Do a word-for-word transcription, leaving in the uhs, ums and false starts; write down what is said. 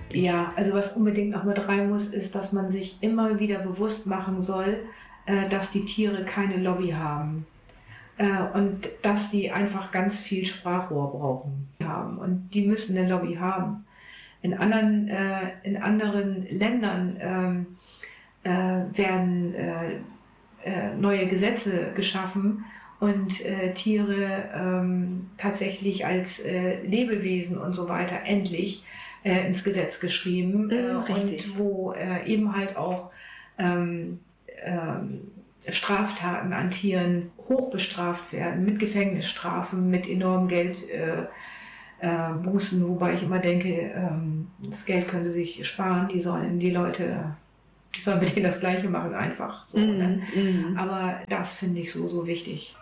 Ja, also was unbedingt noch mit rein muss, ist, dass man sich immer wieder bewusst machen soll, äh, dass die Tiere keine Lobby haben. Äh, und dass die einfach ganz viel Sprachrohr brauchen haben. Und die müssen eine Lobby haben. In anderen, äh, in anderen Ländern ähm, äh, werden äh, äh, neue Gesetze geschaffen und äh, Tiere ähm, tatsächlich als äh, Lebewesen und so weiter endlich äh, ins Gesetz geschrieben. Äh, Mhm, und wo äh, eben halt auch ähm, ähm, Straftaten an Tieren hoch bestraft werden, mit Gefängnisstrafen, mit enormen Geldbußen, äh, äh, wobei ich immer denke, ähm, das Geld können sie sich sparen, die sollen die Leute, die sollen mit denen das Gleiche machen, einfach so. Mm, ne? mm. Aber das finde ich so, so wichtig.